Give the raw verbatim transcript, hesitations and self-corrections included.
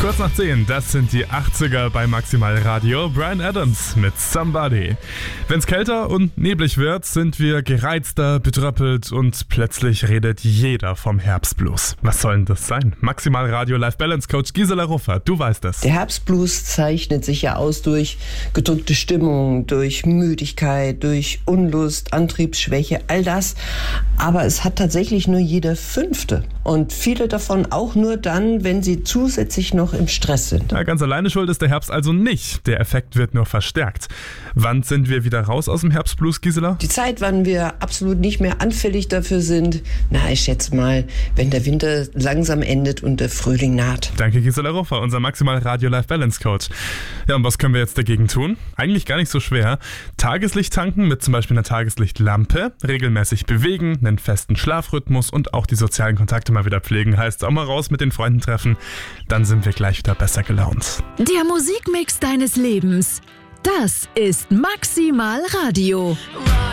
Kurz nach zehn, das sind die achtziger bei Maximal Radio. Bryan Adams mit Somebody. Wenn's kälter und neblig wird, sind wir gereizter, betröppelt und plötzlich redet jeder vom Herbstblues. Was soll denn das sein? Maximal Radio Life Balance Coach Gisela Ruffer, du weißt es. Der Herbstblues zeichnet sich ja aus durch gedrückte Stimmung, durch Müdigkeit, durch Unlust, Antriebsschwäche, all das. Aber es hat tatsächlich nur jeder Fünfte. Und viele davon auch nur dann, wenn sie zusätzlich noch im Stress sind. Ja, ganz alleine schuld ist der Herbst also nicht. Der Effekt wird nur verstärkt. Wann sind wir wieder raus aus dem Herbstblues, Gisela? Die Zeit, wann wir absolut nicht mehr anfällig dafür sind, na, ich schätze mal, wenn der Winter langsam endet und der Frühling naht. Danke, Gisela Ruffer, unser Maximal Radio Life Balance Coach. Ja, und was können wir jetzt dagegen tun? Eigentlich gar nicht so schwer. Tageslicht tanken mit zum Beispiel einer Tageslichtlampe, regelmäßig bewegen, einen festen Schlafrhythmus und auch die sozialen Kontakte mal wieder pflegen. Heißt, auch mal raus mit den Freunden treffen, dann sind wir gleich wieder besser gelaunt. Der Musikmix deines Lebens. Das ist Maximal Radio.